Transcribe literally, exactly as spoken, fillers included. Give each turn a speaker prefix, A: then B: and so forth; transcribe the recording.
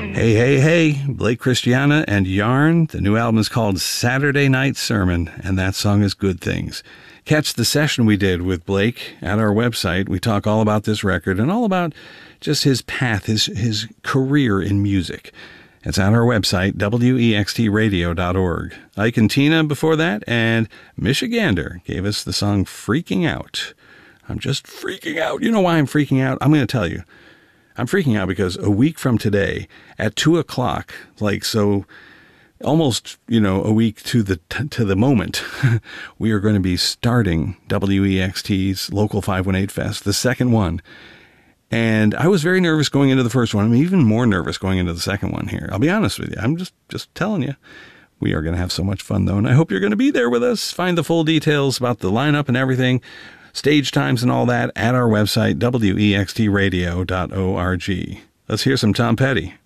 A: Hey, hey, hey, Blake Christiana and Yarn. The new album is called Saturday Night Sermon, and that song is Good Things. Catch the session we did with Blake at our website. We talk all about this record and all about just his path, his his career in music. It's at our website, W E X T radio dot org. Ike and Tina before that, and Michigander gave us the song Freaking Out. I'm just freaking out. You know why I'm freaking out? I'm going to tell you. I'm freaking out because a week from today at two o'clock, like so almost, you know, a week to the to the moment, we are going to be starting W E X T's Local five one eight Fest, the second one. And I was very nervous going into the first one. I'm even more nervous going into the second one here. I'll be honest with you. I'm just, just telling you. We are going to have so much fun, though, and I hope you're going to be there with us. Find the full details about the lineup and everything, stage times and all that at our website, W E X T radio dot org. Let's hear some Tom Petty.